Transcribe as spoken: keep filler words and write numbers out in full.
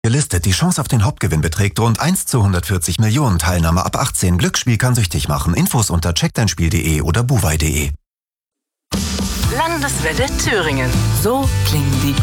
Gelistet, die Chance auf den Hauptgewinn beträgt rund eins zu hundertvierzig Millionen. Teilnahme ab achtzehn. Glücksspiel kann süchtig machen. Infos unter check dein spiel punkt de oder buwei punkt de. Landeswelle Thüringen. So klingen die